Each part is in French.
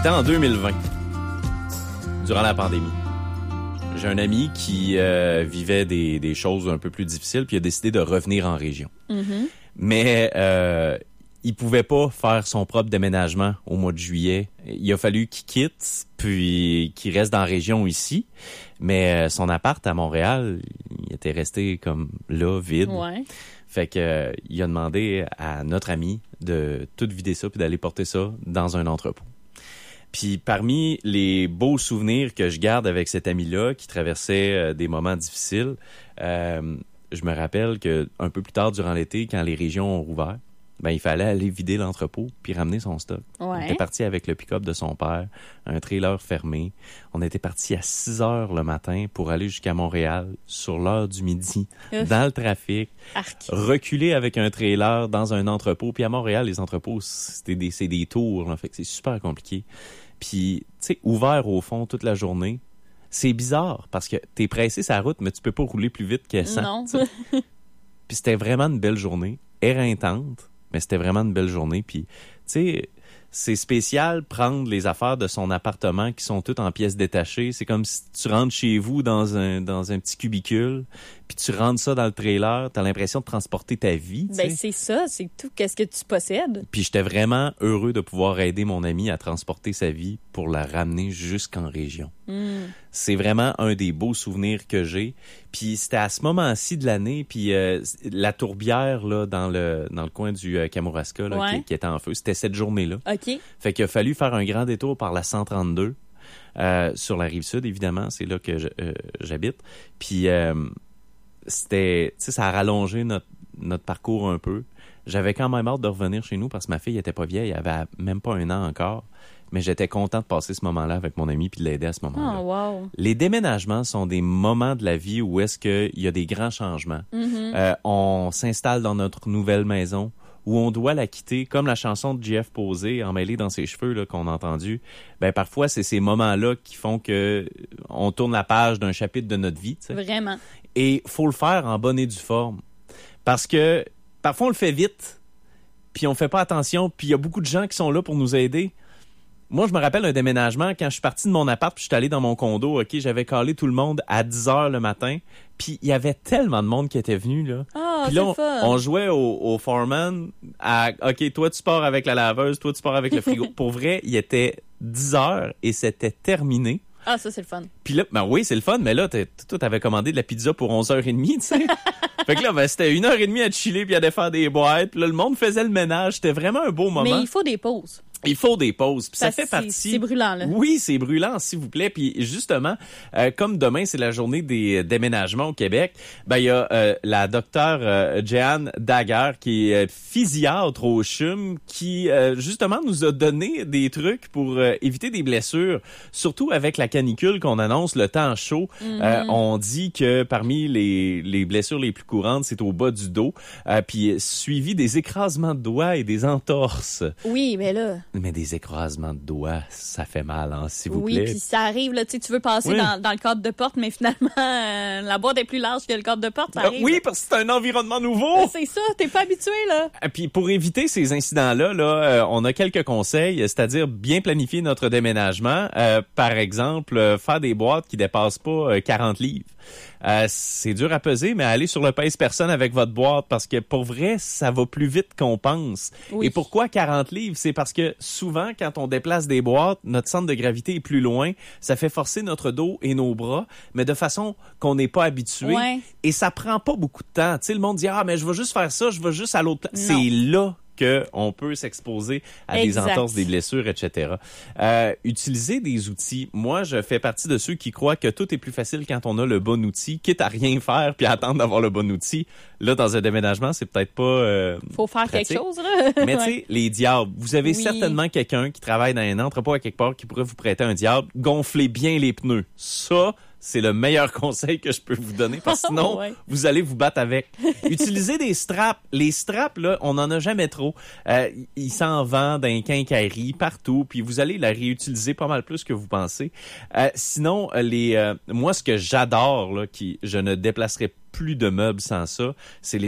C'était en 2020, durant la pandémie. J'ai un ami qui vivait des choses un peu plus difficiles, puis il a décidé de revenir en région. Mm-hmm. Mais il pouvait pas faire son propre déménagement au mois de juillet. Il a fallu qu'il quitte, puis qu'il reste dans la région ici. Mais son appart à Montréal, il était resté comme là, vide. Ouais. Fait que il a demandé à notre ami de tout vider ça puis d'aller porter ça dans un entrepôt. Puis parmi les beaux souvenirs que je garde avec cet ami-là qui traversait des moments difficiles, je me rappelle que un peu plus tard durant l'été, quand les régions ont rouvert, ben il fallait aller vider l'entrepôt puis ramener son stock. Ouais. On était parti avec le pick-up de son père, un trailer fermé. On était parti à 6 heures le matin pour aller jusqu'à Montréal sur l'heure du midi, Ouf. dans le trafic, Arc. reculer avec un trailer dans un entrepôt. Puis à Montréal, les entrepôts, c'est des tours, là, fait que c'est super compliqué. Puis, tu sais, ouvert au fond toute la journée, c'est bizarre parce que t'es pressé sur la route, mais tu peux pas rouler plus vite que 100. Non. Puis c'était vraiment une belle journée, éreintante, mais c'était vraiment une belle journée. Puis, tu sais, c'est spécial prendre les affaires de son appartement qui sont toutes en pièces détachées. C'est comme si tu rentres chez vous dans un petit cubicule, puis tu rentres ça dans le trailer, t'as l'impression de transporter ta vie. Ben, tu sais. c'est ça, c'est tout. Qu'est-ce que tu possèdes? Puis j'étais vraiment heureux de pouvoir aider mon ami à transporter sa vie pour la ramener jusqu'en région. Mm. C'est vraiment un des beaux souvenirs que j'ai. Puis c'était à ce moment-ci de l'année, puis la tourbière là dans le coin du Kamouraska là, Ouais. qui était en feu, c'était cette journée-là. OK. Fait qu'il a fallu faire un grand détour par la 132 sur la rive sud, évidemment, c'est là que j'habite. Puis c'était, tu sais, ça a rallongé notre parcours un peu. J'avais quand même hâte de revenir chez nous parce que ma fille était pas vieille, elle avait même pas 1 an encore. Mais j'étais content de passer ce moment-là avec mon ami puis de l'aider à ce moment-là. Oh, wow. Les déménagements sont des moments de la vie où est-ce qu'il y a des grands changements. Mm-hmm. On s'installe dans notre nouvelle maison où on doit la quitter, comme la chanson de Jeff Posé, Emmêlé dans ses cheveux, là, qu'on a entendu. Ben, parfois, c'est ces moments-là qui font que on tourne la page d'un chapitre de notre vie, tu sais. Vraiment. Et faut le faire en bonne et due forme. Parce que parfois, on le fait vite, puis on fait pas attention, puis il y a beaucoup de gens qui sont là pour nous aider. Moi, je me rappelle un déménagement, quand je suis parti de mon appart, puis je suis allé dans mon condo, OK, j'avais callé tout le monde à 10 heures le matin, puis il y avait tellement de monde qui était venu, là. Ah, Puis là, c'est fun. on jouait au foreman à, OK, toi, tu pars avec la laveuse, toi, tu pars avec le frigo. Pour vrai, il était 10 heures et c'était terminé. Ah, ça, c'est le fun. Puis là, ben oui, c'est le fun, mais là, toi, t'avais commandé de la pizza pour 11h30, tu sais. Fait que là, ben, c'était 1h30 à chiller puis à défaire des boîtes. Puis là, le monde faisait le ménage. C'était vraiment un beau moment. Mais il faut des pauses. Il faut des pauses. Puis ça Parce fait que partie. c'est brûlant, là. Oui, c'est brûlant, s'il vous plaît. Puis justement, comme demain, c'est la journée des déménagements au Québec, ben il y a la docteure Jeanne Daguerre, qui est physiatre au CHUM, qui justement nous a donné des trucs pour éviter des blessures, surtout avec la canicule qu'on annonce, le temps chaud. On dit que parmi les blessures les plus courantes, c'est au bas du dos, puis suivi des écrasements de doigts et des entorses. Oui, mais là... Mais des écrasements de doigts, ça fait mal, hein, s'il vous Oui, plaît. puis ça arrive, là, tu sais, tu veux passer Oui. dans le cadre de porte, mais finalement, la boîte est plus large que le cadre de porte, ça arrive. Oui, parce que c'est un environnement nouveau. C'est ça, t'es pas habitué, là. Et puis pour éviter ces incidents-là, on a quelques conseils, c'est-à-dire bien planifier notre déménagement. Par exemple, faire des boîtes qui dépassent pas 40 livres. C'est dur à peser, mais allez sur le pèse-personne avec votre boîte parce que pour vrai, ça va plus vite qu'on pense. Oui. Et pourquoi 40 livres? C'est parce que souvent, quand on déplace des boîtes, notre centre de gravité est plus loin. Ça fait forcer notre dos et nos bras, mais de façon qu'on n'est pas habitué. Ouais. Et ça prend pas beaucoup de temps. Tu sais, le monde dit « Ah, mais je vais juste faire ça, je vais juste à l'autre place. » Non. C'est là qu'on peut s'exposer à Exact. des entorses, des blessures, etc. Utiliser des outils. Moi, je fais partie de ceux qui croient que tout est plus facile quand on a le bon outil, quitte à rien faire puis à attendre d'avoir le bon outil. Là, dans un déménagement, c'est peut-être pas Faut faire pratique. quelque chose, là. Mais tu Ouais. sais, les diables, vous avez Oui. certainement quelqu'un qui travaille dans un entrepôt à quelque part qui pourrait vous prêter un diable. Gonflez bien les pneus. Ça, c'est le meilleur conseil que je peux vous donner parce que sinon, Ouais. vous allez vous battre avec. Utilisez des straps. Les straps, là, on n'en a jamais trop. Ils s'en vendent dans les quincailleries, partout, puis vous allez la réutiliser pas mal plus que vous pensez. Sinon, moi, ce que j'adore, là, je ne déplacerai plus de meubles sans ça, c'est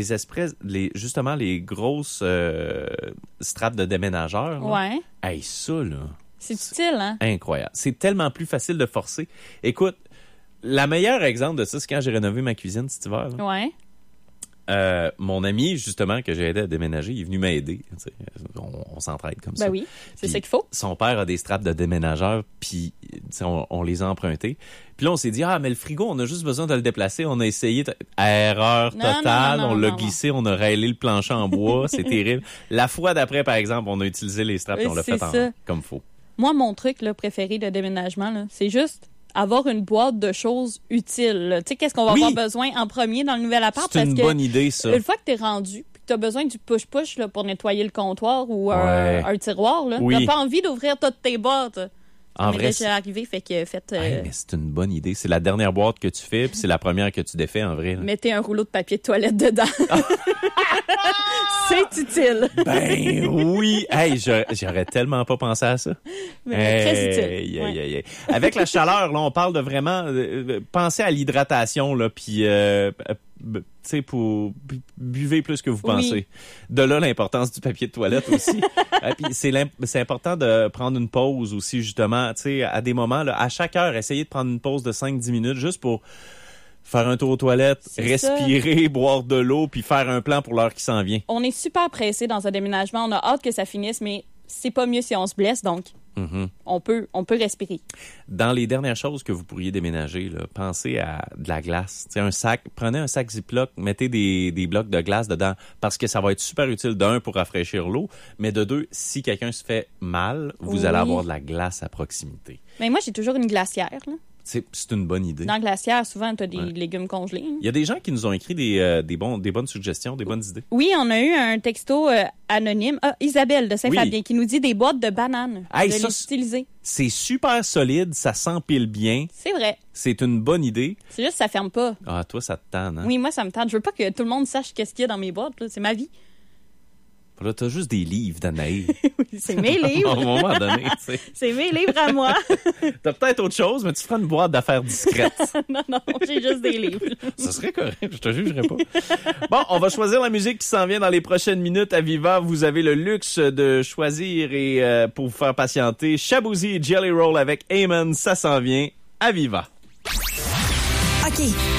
justement les grosses straps de déménageurs. Là. Ouais. Hey, ça, là, C'est utile, hein? Incroyable. C'est tellement plus facile de forcer. Écoute, la meilleure exemple de ça, c'est quand j'ai rénové ma cuisine cet hiver. Là. Ouais. Mon ami, justement, que j'ai aidé à déménager, il est venu m'aider. On s'entraide comme ça. Ben oui, c'est Puis, ça qu'il faut. Son père a des straps de déménageur, puis on les a empruntés. Puis là, on s'est dit, mais le frigo, on a juste besoin de le déplacer. On a essayé. Erreur totale. On l'a glissé, on a râlé le plancher en bois. C'est terrible. La fois d'après, par exemple, on a utilisé les straps et on l'a fait comme faut. Moi, mon truc là, préféré de déménagement, là, c'est juste avoir une boîte de choses utiles. Tu sais, qu'est-ce qu'on va avoir besoin en premier dans le nouvel appart? C'est une bonne idée, ça. Une fois que t'es rendu, puis que t'as besoin du push-push là, pour nettoyer le comptoir ou un tiroir, là, t'as pas envie d'ouvrir toutes tes boîtes. En vrai, c'est arrivé, fait que mais c'est une bonne idée. C'est la dernière boîte que tu fais, puis c'est la première que tu défais, en vrai. Là. Mettez un rouleau de papier de toilette dedans. C'est utile. Ben oui. Hey, j'aurais tellement pas pensé à ça. Mais très utile. Avec la chaleur, là, on parle de vraiment penser à l'hydratation, là, puis tu sais, pour buvez plus que vous pensez. De là l'importance du papier de toilette aussi. Puis c'est important de prendre une pause aussi, justement, tu sais, à des moments, là, à chaque heure, essayez de prendre une pause de 5-10 minutes juste pour faire un tour aux toilettes, respirer, boire de l'eau, puis faire un plan pour l'heure qui s'en vient. On est super pressé dans un déménagement. On a hâte que ça finisse, mais c'est pas mieux si on se blesse, donc on peut respirer. Dans les dernières choses que vous pourriez déménager, là, pensez à de la glace. T'sais, un sac, prenez un sac Ziploc, mettez des blocs de glace dedans, parce que ça va être super utile, d'un, pour rafraîchir l'eau, mais de deux, si quelqu'un se fait mal, vous allez avoir de la glace à proximité. Mais moi, j'ai toujours une glacière, là. C'est une bonne idée. Dans la glacière, souvent, tu as des légumes congelés. Hein. Il y a des gens qui nous ont écrit des bonnes suggestions, des bonnes idées. Oui, on a eu un texto anonyme. Isabelle de Saint-Fabien qui nous dit des boîtes de bananes. Hey, de les utiliser. C'est super solide, ça s'empile bien. C'est vrai. C'est une bonne idée. C'est juste que ça ferme pas. Ah, toi, ça te tente, hein? Oui, moi, ça me tente. Je veux pas que tout le monde sache qu'est-ce qu'il y a dans mes boîtes. Là. C'est ma vie. Là, t'as juste des livres, Danaï. Oui, c'est mes livres. À un moment donné, tu sais. C'est mes livres à moi. T'as peut-être autre chose, mais tu feras une boîte d'affaires discrète. Non, j'ai juste des livres. Ça serait correct, je te jugerais pas. Bon, on va choisir la musique qui s'en vient dans les prochaines minutes. À Viva, vous avez le luxe de choisir et pour vous faire patienter, Shaboozey et Jelly Roll avec Amen, ça s'en vient. À Viva. OK.